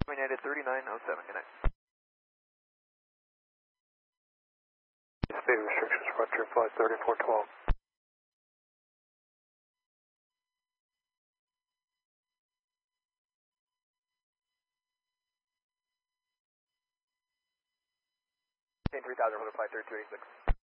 United 3907, good night. Speed restrictions, Frontier Flight 3412. Maintain 3000, hold at flight 3286.